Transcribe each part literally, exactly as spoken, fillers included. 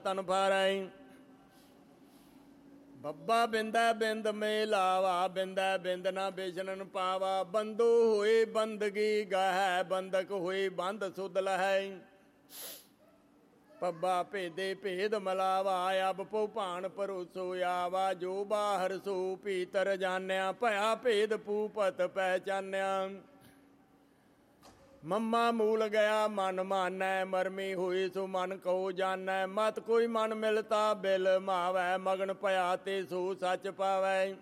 ਤਨ ਫਾਰੈ। ਬੱਬਾ ਬਿੰਦੈ ਬਿੰਦ ਮੇਲਾਵਾ, ਬਿੰਦੈ ਬਿੰਦ ਨਾ ਬੇਸ਼ਨਨ ਪਾਵਾ। ਬੰਦੋ ਹੋਏ ਬੰਦਗੀ ਗਾਹੈ, ਬੰਦਕ ਹੋਏ ਬੰਦ ਸੁਧ ਲਹੈ। ਪੱਬਾ ਭੇਦੇ ਭੇਦ ਮਲਾਵਾ, ਅਬ ਪੋ ਭਾਣ ਭਰੋਸੋ ਆਵਾ। ਜੋ ਬਾਹਰ ਸੋ ਭੀਤਰ ਜਾਣਿਆ, ਭਇਆ ਭੇਦ ਪੂਪਤ ਪਹਿਚਾਨਿਆ। ਮੰਮਾ ਮੂਲ ਗਿਆ ਮਨ ਮਾਨੈ, ਮਰਮੀ ਹੋਈ ਸੋ ਮਨ ਕਹੋ ਜਾਨੈ। ਮਤ ਕੋਈ ਮਨ ਮਿਲਤਾ ਬਿਲ ਮਾਵੈ, ਮਗਨ ਭਇਆ ਤੇ ਸੋ ਸੱਚ ਪਾਵੈ।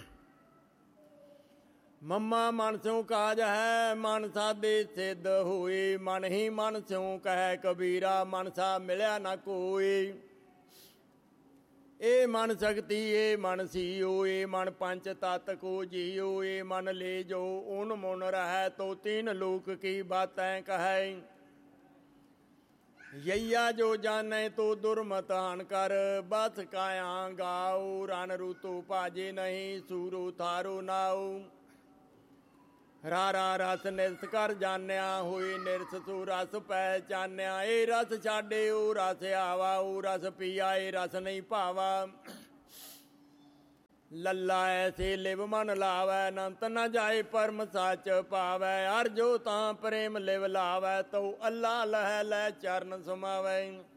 ਮੰਮਾ ਮਨ ਸਿਉ ਕਾਜ ਹੈ, ਮਨ ਸਾਧੇ ਸਿੱਧ ਹੋਈ। ਮਨ ਹੀ ਮਨ ਸਿਉ ਕਹਿ ਕਬੀਰਾ, ਮਨ ਸਾ ਮਿਲਿਆ ਨਾ ਕੋਈ। ਇਹ ਮਨ ਸ਼ਕਤੀ ਇਹ ਮਨ ਸੀਓ, ਇਹ ਮਨ ਪੰਚ ਤਤ ਕੋ ਜੀਓ। ਇਹ ਮਨ ਲੈ ਜੋ ਓਨ ਮੁਨ ਰਹੈ, ਤੋ ਤੀਨ ਲੋਕ ਕੀ ਬਾਤੈ ਕਹੈ। ਯਈਆ ਜੋ ਜਾਣੈ ਤੋ ਦੁਰਮਤ ਹਾਨ ਕਰ, ਬਸ ਕਾਇਆ ਗਾਉ। ਰਨ ਰੂਤੋ ਭਾਜੇ ਨਹੀਂ, ਸੂਰੋ ਥਾਰੋ ਨਾਉ। ਰਾਰਾ ਰਸ ਨਿਰਸ ਕਰ ਜਾਣਿਆ, ਹੋਈ ਨਿਰਸ ਸੋ ਰਸ ਪਹਿਚਾਨਿਆ। ਇਹ ਰਸ ਛਾਡੇ ਉਹ ਰਸ ਆਵਾ, ਉਹ ਰਸ ਪੀਆ ਇਹ ਰਸ ਨਹੀਂ ਭਾਵਾ। ਲੱਲਾ ਐਸੇ ਲਿਵ ਮਨ ਲਾਵੈ, ਅਨੰਤ ਨ ਜਾਏ ਪਰਮ ਸੱਚ ਪਾਵੈ। ਅਰ ਜੋ ਤਾਂ ਪ੍ਰੇਮ ਲਿਵ ਲਾਵੈ, ਤਉ ਅੱਲਾ ਲਹੈ ਲੈ ਚਰਨ ਸਮਾਵੈ।